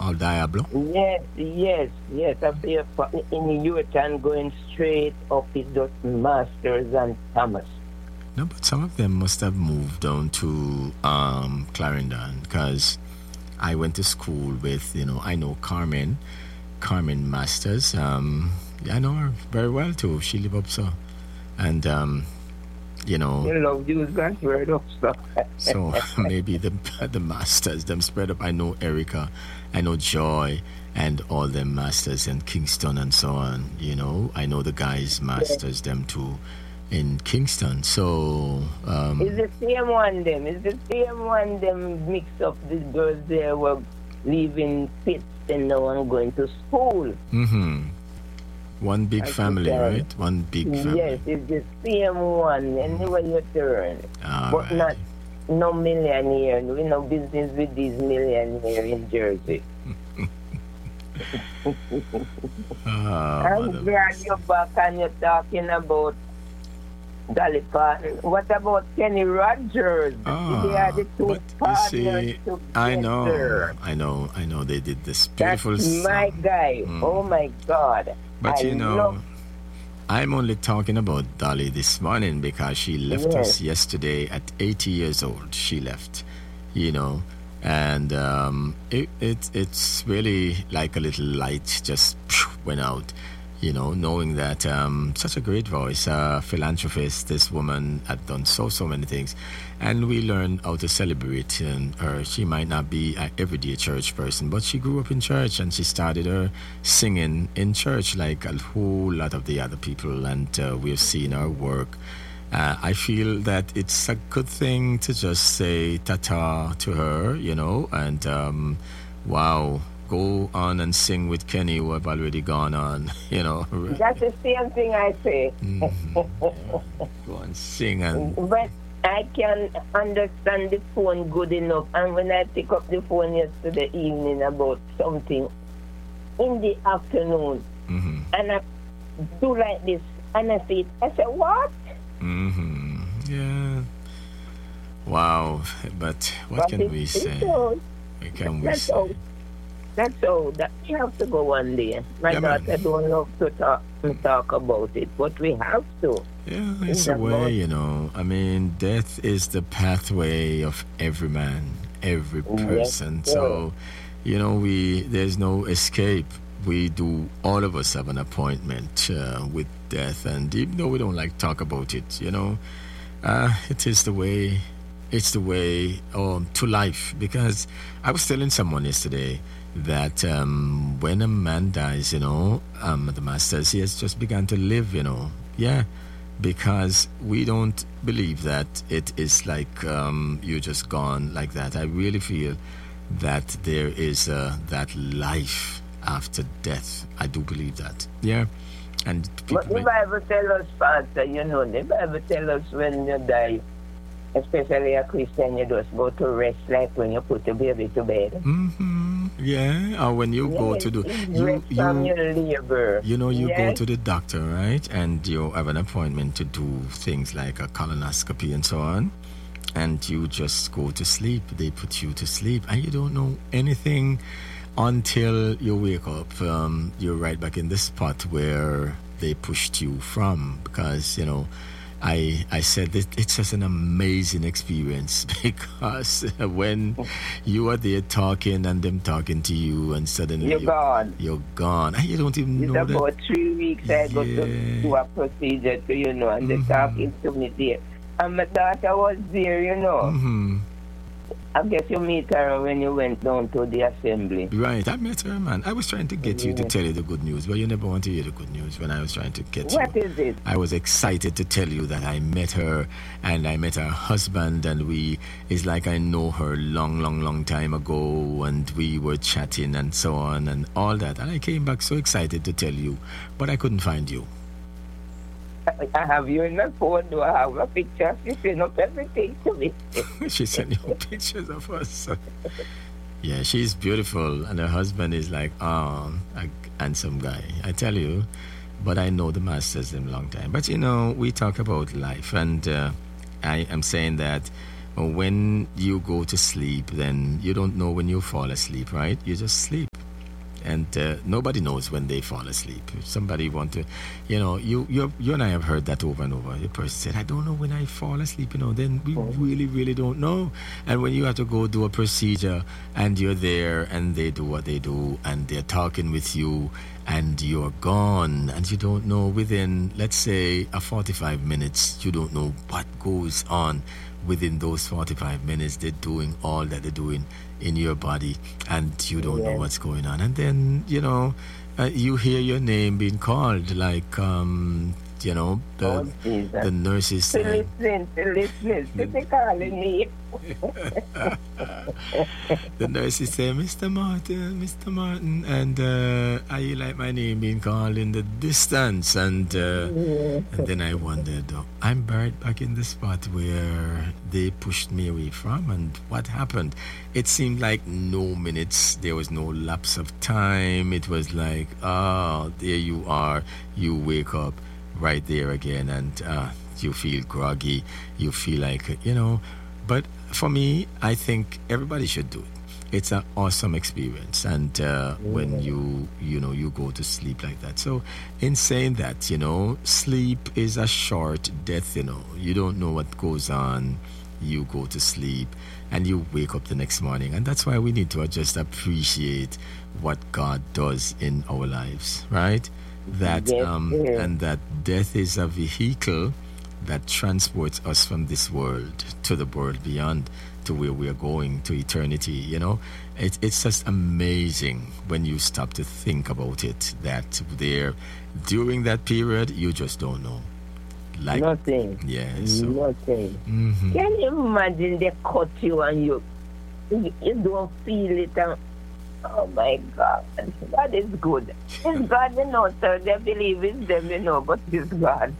called Diablo. Yes. Up there in Newton, going straight up is just Masters and Thomas. No, but some of them must have moved down to Clarendon, because I went to school with, I know Carmen Masters. I know her very well too. She live up so, and You love use God's word up stuff. so maybe the Masters them spread up. I know Erica, I know Joy, and all them Masters in Kingston and so on. I know the guys Masters them too in Kingston. So It's the same one them. It's the same one them mix up these girls there were leaving pits and now I'm going to school. One big family, right? One big family. Yes, it's the same one. Anyway you turn. But right. no millionaire. We no business with these millionaires in Jersey. I'm glad you're back and you're talking about Dolly Parton. What about Kenny Rogers? They are the two partners together. I know. They did this beautiful song. My guy. Oh my God. But I'm only talking about Dolly this morning because she left us yesterday at 80 years old. She left, and it's really like a little light just went out. Knowing that such a great voice, philanthropist, this woman had done so many things, and we learned how to celebrate her. She might not be an everyday church person, but she grew up in church, and she started her singing in church like a whole lot of the other people, and we've seen her work. I feel that it's a good thing to just say ta-ta to her, and wow. Go on and sing with Kenny, who have already gone on, That's the same thing I say. Go and sing. But I can understand the phone good enough. And when I pick up the phone yesterday evening about something in the afternoon, and I do like this, and I say, what? Yeah. Wow. But what can we say? What can we say? That's all. That we have to go one day. My daughter don't love to talk about it, but we have to. Yeah, it's a way, I mean, death is the pathway of every man, every person. Yes, so, there's no escape. All of us have an appointment with death, and even though we don't like talk about it, it is the way. It's the way to life. Because I was telling someone yesterday that when a man dies, the Masters, he has just begun to live, because we don't believe that it is like you're just gone like that. I really feel that there is that life after death. I do believe that. Yeah. And but the Bible tells us, Pastor, the Bible tells us when you die, especially a Christian, you just go to rest like when you put the baby to bed. Yeah, or when you go to do from your labor. You go to the doctor, right? And you have an appointment to do things like a colonoscopy and so on. And you just go to sleep. They put you to sleep, and you don't know anything until you wake up. You're right back in the spot where they pushed you from, because I said that it's just an amazing experience, because when you are there talking and them talking to you, and suddenly you're gone, and you don't even know that. It's about 3 weeks I got to do a procedure to, and they're talking to me there. And my daughter was there, I guess you meet her when you went down to the assembly. Right, I met her, man. I was trying to get you to tell you the good news, but you never want to hear the good news when I was trying to get you. What is it? I was excited to tell you that I met her, and I met her husband, and it's like I know her long time ago, and we were chatting and so on and all that. And I came back so excited to tell you, but I couldn't find you. I have you in my phone. Do I have a picture? She sent up everything to me. She sent you pictures of us. Yeah, she's beautiful, and her husband is like, a handsome guy. I tell you, but I know the Masters in a long time. But we talk about life, and I am saying that when you go to sleep, then you don't know when you fall asleep, right? You just sleep. and nobody knows when they fall asleep. If somebody want to, you and I have heard that over and over. The person said, I don't know when I fall asleep, then we really, really don't know. And when you have to go do a procedure and you're there and they do what they do and they're talking with you and you're gone and you don't know within, let's say, 45 minutes, you don't know what goes on within those 45 minutes. They're doing all that they're doing in your body and you don't know what's going on. And then, you hear your name being called, like, the nurses saying, They're calling me. the nurses say, Mr. Martin, and I like my name being called in the distance, and then I wondered, I'm buried back in the spot where they pushed me away from, and what happened? It seemed like no minutes, there was no lapse of time. It was like, there you are, you wake up right there again, and you feel groggy, you feel like, but for me, I think everybody should do it. It's an awesome experience, and when you go to sleep like that. So in saying that, sleep is a short death. You don't know what goes on. You go to sleep and you wake up the next morning, and that's why we need to just appreciate what God does in our lives, right? That and that death is a vehicle that transports us from this world to the world beyond, to where we are going, to eternity. It's just amazing when you stop to think about it, that there during that period you just don't know, like nothing. Nothing. Mm-hmm. Can you imagine they cut you and you don't feel it, and oh my God, God is good. It's God, sir. They believe it's them, but it's God.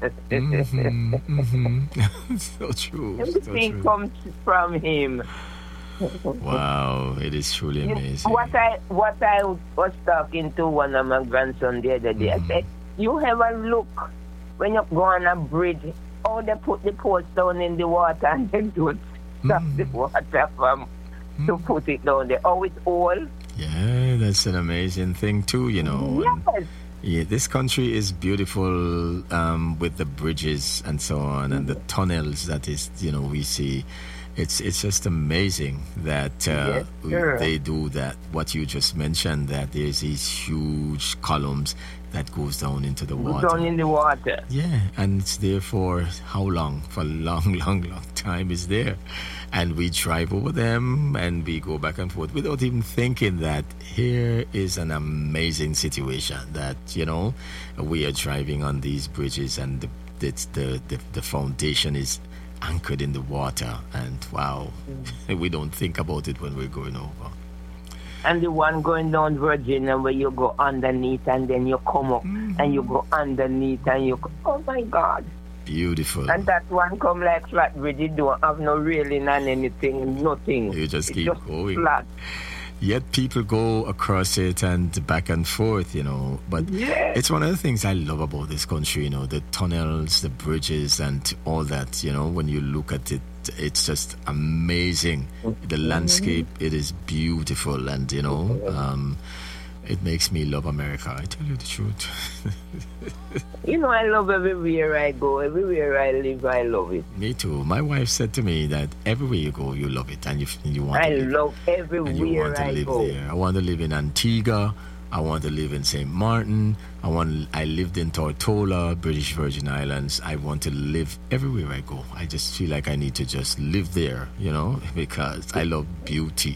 So true. Everything comes from Him. Wow, it is truly amazing. What I was talking to one of my grandsons the other day, I said, you ever look when you go on a bridge, how they put the post down in the water and they do stop the water from to put it down there. Oh, it's all. Yeah, that's an amazing thing too, Yes. Yeah, this country is beautiful with the bridges and so on, and the tunnels that is, we see. It's just amazing that they do that. What you just mentioned, that there's these huge columns that goes down into the water. Down in the water. Yeah, and it's there for how long? For a long, long, long time it's there. And we drive over them and we go back and forth without even thinking that here is an amazing situation that, we are driving on these bridges and the foundation is anchored in the water, and wow, we don't think about it when we're going over. And the one going down Virginia where you go underneath and then you come up and you go underneath and you go, oh my God. Beautiful. And that one come like flat bridge, you don't have no railing and anything, nothing. You just keep going. Flat. Yet people go across it and back and forth, But it's one of the things I love about this country, the tunnels, the bridges, and all that, when you look at it, it's just amazing. The landscape, it is beautiful, and, it makes me love America, I tell you the truth. I love everywhere I go. Everywhere I live, I love it. Me too. My wife said to me that everywhere you go, you love it, and you want to live. I love everywhere and you want to live go. there. I want to live in Antigua. I want to live in St. Martin. I lived in Tortola, British Virgin Islands. I want to live everywhere I go. I just feel like I need to just live there, because I love beauty.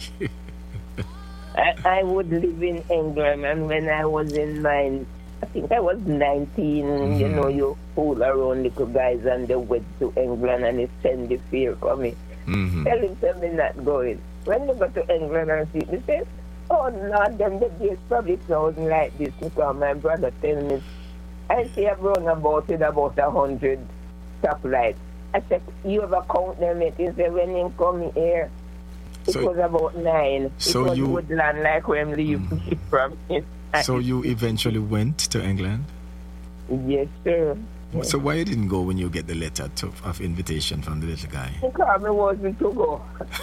I would live in England, and when I was I think I was 19, you fool around little guys and they went to England and they send the fear for me. Tell him me not going. When they go to England and see me, say, oh Lord, them the days probably sound like this, because my brother tell me, I see I've run about 100 stoplights. I said, you ever count them? He said, when you come here, it was about 9. So it was woodland, like when leave from it. So you eventually went to England? Yes, sir. So why you didn't go when you get the letter of invitation from the little guy? Because I wasn't to go.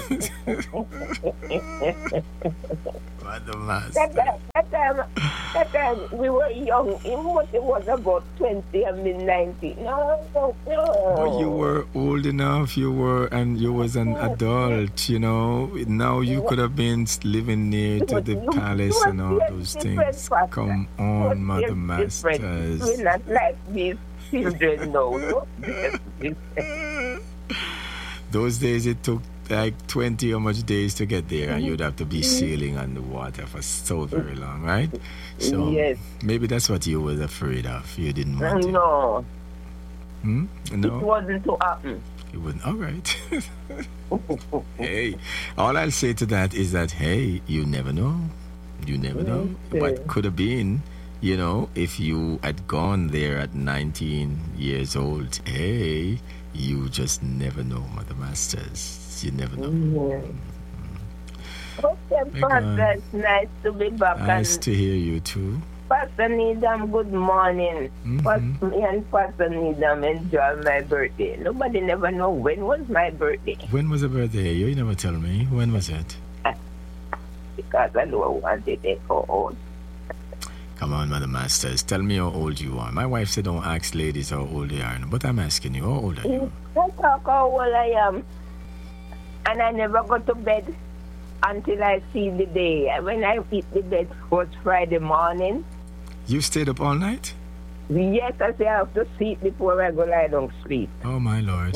What the master? That time we were young. It was about 20 and me 19. No. But you were old enough. You was an adult. You know. Now you could have been living near to the palace and all those things. Come on, Mother Masters. We're not like these children now. Those days it took like 20 or much days to get there, and you'd have to be sailing on the water for so very long, right? So yes. Maybe that's what you was afraid of. You didn't want it. No. No? It wasn't to happen. It wouldn't. All right. Hey, all I'll say to that is that, hey, you never know. You never know what could have been. You know, if you had gone there at 19 years old, hey, you just never know, Mother Masters. You never know. Okay, Pastor, it's nice to be back. Nice to hear you too. Pastor Needham, good morning. Me and Pastor Needham enjoy my birthday. Nobody never know when was my birthday. When was the birthday? You never tell me. When was it? Because I don't want it to go old. Come on, Mother Masters. Tell me how old you are. My wife said don't ask ladies how old they are. But I'm asking you, how old are you? That's how old I am. And I never go to bed until I see the day. When I hit the bed was Friday morning. You stayed up all night? Yes, I say I have to see it before I go lie down to sleep. Oh, my Lord.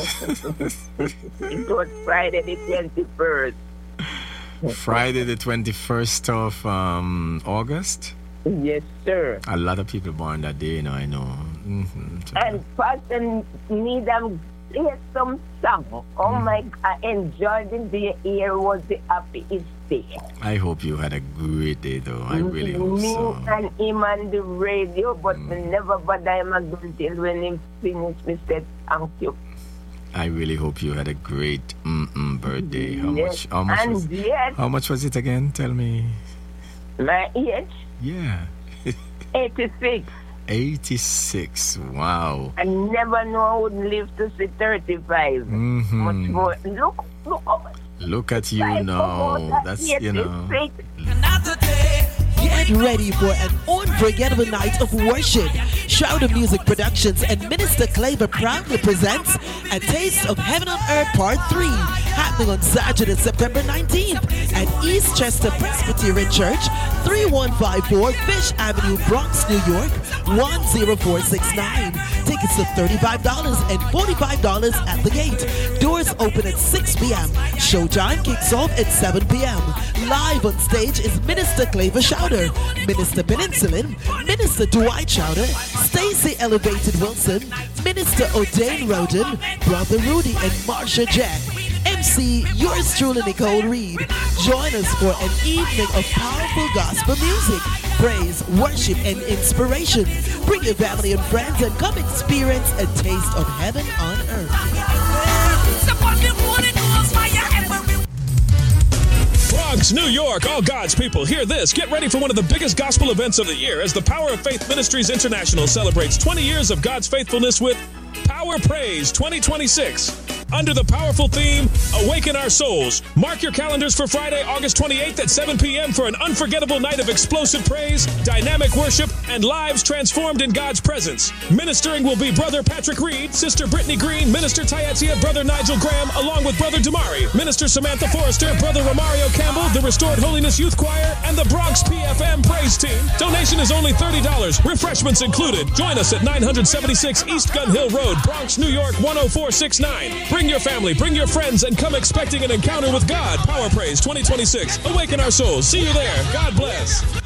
It was Friday the 21st. Friday the 21st of August? Yes, sir. A lot of people born that day, you know, I know. Mm-hmm. And Pastor Needham played some song. Oh my God, I enjoyed it. The year was the happiest day. I hope you had a great day, though. I really hope so. Me and him on the radio, but we never bother him again till when he finished, we said thank you. I really hope you had a great birthday. How much was it again? Tell me. My age? Yeah. 86. 86. Wow. I never know I would live to see 35. Much more. Look at you now. That's, you know. Another day. Get ready for an unforgettable night of worship. Shouter Music Productions and Minister Claver proudly presents A Taste of Heaven on Earth Part 3, happening on Saturday, September 19th at East Chester Presbyterian Church, 3154 Fish Avenue, Bronx, New York, 10469. Tickets are $35 and $45 at the gate. Doors open at 6 p.m. Showtime kicks off at 7 p.m. Live on stage is Minister Claver Shouter, Minister Peninsulan, Minister Dwight Shouter, Stacey Elevated Wilson, Minister O'Dane Roden, Brother Rudy and Marsha Jack. MC, yours truly, Nicole Reed. Join us for an evening of powerful gospel music, praise, worship, and inspiration. Bring your family and friends and come experience a taste of heaven on earth. Bronx, New York, all God's people, hear this. Get ready for one of the biggest gospel events of the year as the Power of Faith Ministries International celebrates 20 years of God's faithfulness with Power Praise 2026. Under the powerful theme, Awaken Our Souls. Mark your calendars for Friday, August 28th at 7 p.m. for an unforgettable night of explosive praise, dynamic worship, and lives transformed in God's presence. Ministering will be Brother Patrick Reed, Sister Brittany Green, Minister Tyatia, Brother Nigel Graham, along with Brother Damari, Minister Samantha Forrester, Brother Romario Campbell, the Restored Holiness Youth Choir, and the Bronx PFM Praise Team. Donation is only $30. Refreshments included. Join us at 976 East Gun Hill Road, Bronx, New York 10469. Bring your family, bring your friends, and come expecting an encounter with God. Power Praise 2026. Awaken Our Souls. See you there. God bless.